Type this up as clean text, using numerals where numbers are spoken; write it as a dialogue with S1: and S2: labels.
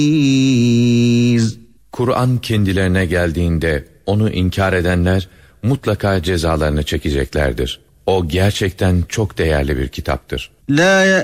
S1: Kur'an kendilerine geldiğinde onu inkar edenler mutlaka cezalarını çekeceklerdir. O gerçekten çok değerli bir kitaptır.
S2: La